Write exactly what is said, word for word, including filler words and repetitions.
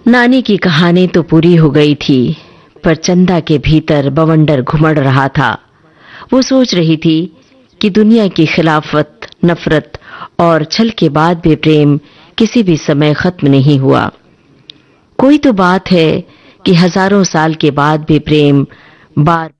नानी की कहानी तो पूरी हो गई थी, पर चंदा के भीतर बवंडर घुमड़ रहा था। वो सोच रही थी कि दुनिया की खिलाफत, नफरत और छल के बाद भी प्रेम किसी भी समय खत्म नहीं हुआ। कोई तो बात है कि हजारों साल के बाद भी प्रेम बार